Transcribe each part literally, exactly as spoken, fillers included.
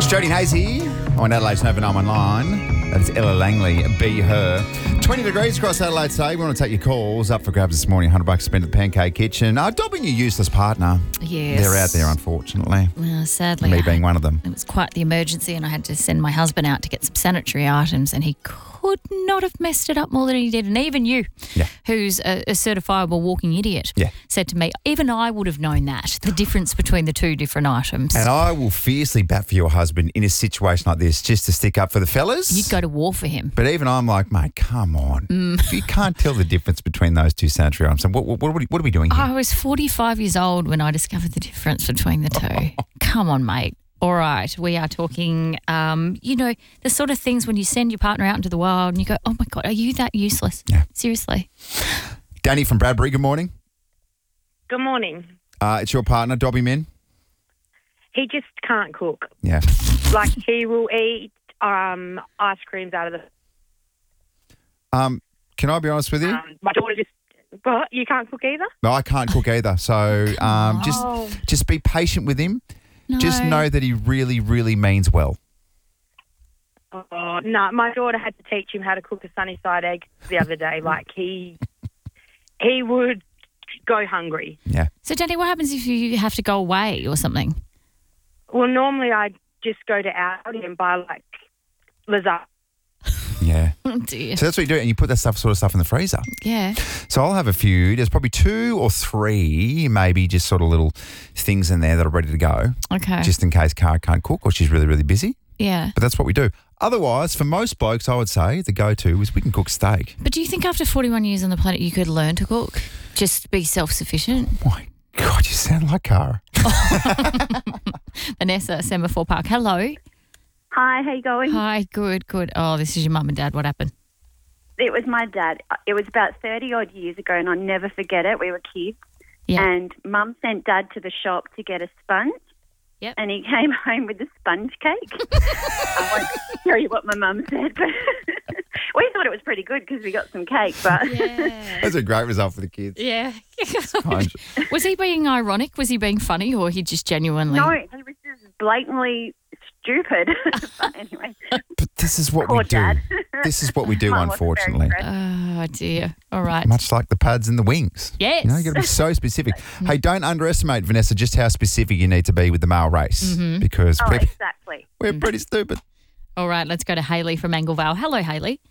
Jody Hazy on Adelaide's Nova nine one nine. That is Ella Langley, Be Her. twenty degrees across Adelaide today. We want to take your calls. Up for grabs this morning, one hundred bucks spent at the Pancake Kitchen. Uh, Dobbing your useless partner. Yes. They're out there, unfortunately. Well, sadly. Me I- being one of them. It was quite the emergency, and I had to send my husband out to get some sanitary items, and he could not have messed it up more than he did. And even you, Yeah. who's a, a certifiable walking idiot, Yeah. said to me, even I would have known that, the difference between the two different items. And I will fiercely bat for your husband in a situation like this just to stick up for the fellas. You'd go to war for him. But even I'm like, mate, come on. If you can't tell the difference between those two sanitary items, then what, what, what, are, we, what are we doing here? I was forty-five years old when I discovered the difference between the two. Come on, mate. All right, we are talking, um, you know, the sort of things when you send your partner out into the wild and you go, oh, my God, are you that useless? Yeah. Seriously. Danny from Bradbury, good morning. Good morning. Uh, it's your partner, Dobby Min? He just can't cook. Yeah. Like, he will eat um, ice creams out of the... Um, can I be honest with you? Um, my daughter just... What? You can't cook either? No, I can't cook either. So um, just Oh. just be patient with him. No. Just know that he really, really means well. Oh, no. My daughter had to teach him how to cook a sunny side egg the other day. Like, he he would go hungry. Yeah. So, Danny, what happens if you have to go away or something? Well, normally I just go to Aldi and buy, like, lasagna. Yeah. Oh, dear. So that's what you do, and you put that stuff, sort of stuff in the freezer. Yeah. So I'll have a few. There's probably two or three, maybe just sort of little things in there that are ready to go, Okay. just in case Cara can't cook or she's really, really busy. yeah. But that's what we do. Otherwise, for most blokes, I would say the go-to is we can cook steak. But do you think after forty-one years on the planet you could learn to cook? Just be self-sufficient? My God, you sound like Cara. Vanessa, Semaphore Park. Hello. Hi, how you going? Hi, good, good. Oh, this is your mum and dad. What happened? It was my dad. It was about thirty odd years ago, and I'll never forget it. We were kids, Yeah. and Mum sent Dad to the shop to get a sponge. Yep. And he came home with a sponge cake. I won't tell you what my mum said, but we thought it was pretty good because we got some cake. But Yeah. That's a great result for the kids. Yeah. Sponge. Was he being ironic? Was he being funny, or he just genuinely? no, he was just blatantly stupid. But anyway, But this is what poor we do. Dad. This is what we do, Mum wasn't very unfortunately. impressed. Oh dear. All right. Much like the pads and the wings. Yes. You know, you got to be so specific. Hey, don't underestimate, Vanessa, just how specific you need to be with the male race Mm-hmm. because Oh, we're, exactly. we're pretty stupid. All right. Let's go to Hayley from Anglevale. Hello, Hayley.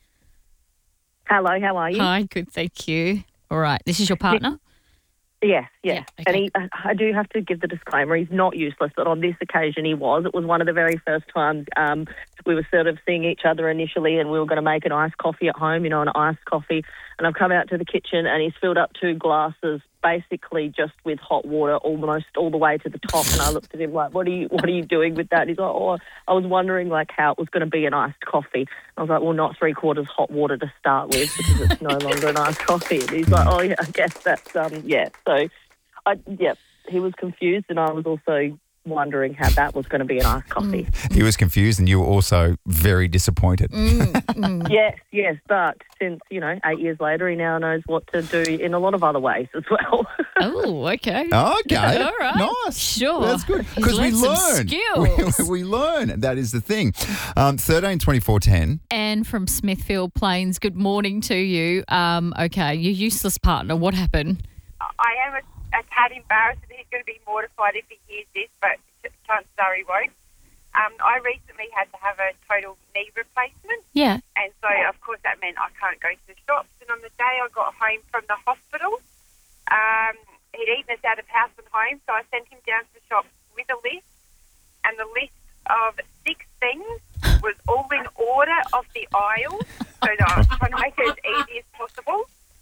Hello, how are you? Hi. Good. Thank you. All right. This is your partner. Yes, Yeah, yes. okay. And he, I do have to give the disclaimer, he's not useless, but on this occasion he was. It was one of the very first times um, we were sort of seeing each other initially, and we were going to make an iced coffee at home, you know, an iced coffee. And I've come out to the kitchen and he's filled up two glasses basically just with hot water almost all the way to the top. And I looked at him like, what are you what are you doing with that? He's like, oh, I was wondering like how it was going to be an iced coffee. I was like, well, not three quarters hot water to start with because it's no longer an iced coffee. And he's like, oh, yeah, I guess that's, um, yeah. So, I yeah, he was confused and I was also wondering how that was going to be an iced coffee. He was confused and you were also very disappointed. Mm. Yes, yes, but since, you know, eight years later, he now knows what to do in a lot of other ways as well. Oh, okay. Okay. All right. Nice. Sure. That's good. He's Because we learnt some learn. skills. We, we learn. That is the thing. Um, thirteen twenty-four ten. Anne from Smithfield Plains, good morning to you. Um, okay, your useless partner, what happened? I am a, a tad embarrassed and he's going to be mortified if he hears this, but ch- chances are he won't. Um, I recently had to have a total knee replacement, Yeah. and so, of course, that meant I can't go to the shops. And on the day I got home from the hospital, um, he'd eaten us out of house and home, so I sent him down to the shop with a list, and the list of six things was all in order of the aisles, so that I was trying to make it as easy as possible.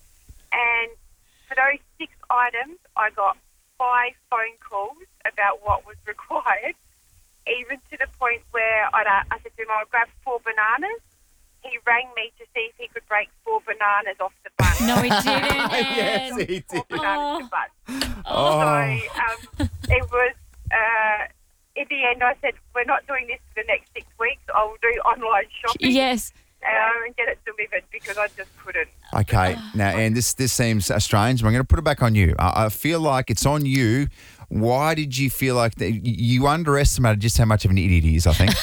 And for those six items, I got five phone calls about what was required, even to the point where I'd, uh, I said to him, I'll grab four bananas. He rang me to see if he could break four bananas off the bun. No, he didn't. Yes, Anne. he Four did. bananas to bun. Oh. So um, it was, uh, in the end, I said, we're not doing this for the next six weeks. I will do online shopping. Yes. Um, and get it delivered because I just couldn't. Okay. Now, and this this seems uh, strange. I'm going to put it back on you. I, I feel like it's on you Why did you feel like that? You underestimated just how much of an idiot he is, I think.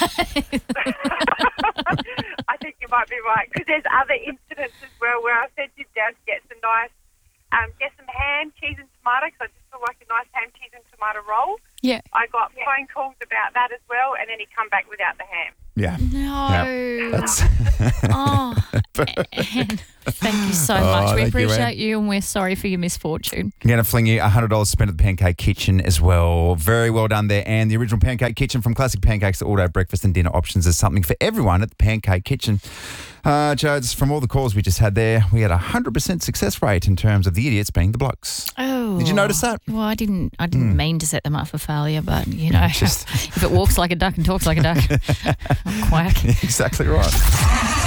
I think you might be right, because there's other incidents as well where I sent him down to get some nice, um, get some ham, cheese and tomato, because I just feel like a nice ham, cheese and tomato roll. Yeah. I got phone calls about that as well, and then he come back without the ham. Yeah. No. Yeah. That's Oh, Anne, thank you so Oh, much. We thank you, appreciate Anne. you, and we're sorry for your misfortune. I'm going to fling you one hundred dollars spent at the Pancake Kitchen as well. Very well done there. And the original Pancake Kitchen, from classic pancakes to all-day breakfast and dinner options, is something for everyone at the Pancake Kitchen. Uh, Jodes, from all the calls we just had there, we had a one hundred percent success rate in terms of the idiots being the blokes. Oh. Did you notice that? Well, I didn't I didn't mean to set them up for failure, but, you know, Just- if it walks like a duck and talks like a duck, I'll quack. Exactly right.